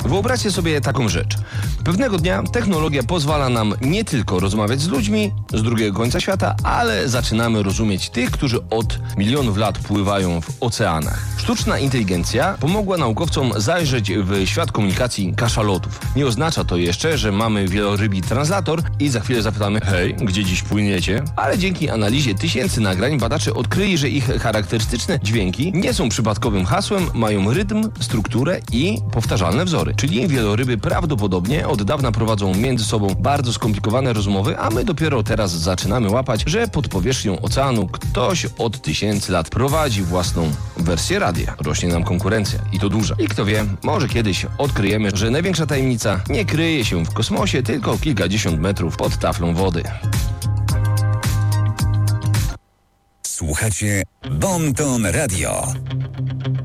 Wyobraźcie sobie taką rzecz. Pewnego dnia technologia pozwala nam nie tylko rozmawiać z ludźmi z drugiego końca świata, ale zaczynamy rozumieć tych, którzy od milionów lat pływają w oceanach. Sztuczna inteligencja pomogła naukowcom zajrzeć w świat komunikacji kaszalotów. Nie oznacza to jeszcze, że mamy wielorybi translator i za chwilę zapytamy: hej, gdzie dziś płyniecie? Ale dzięki analizie tysięcy nagrań badacze odkryli, że ich charakterystyczne dźwięki nie są przypadkowym hasłem, mają rytm, strukturę i powtarzalne wzory. Czyli wieloryby prawdopodobnie od dawna prowadzą między sobą bardzo skomplikowane rozmowy, a my dopiero teraz zaczynamy łapać, że pod powierzchnią oceanu ktoś od tysięcy lat prowadzi własną wersję radia. Rośnie nam konkurencja i to duża. I kto wie, może kiedyś odkryjemy, że największa tajemnica nie kryje się w kosmosie, tylko kilkadziesiąt metrów pod taflą wody. Słuchacie Bon Ton Radio.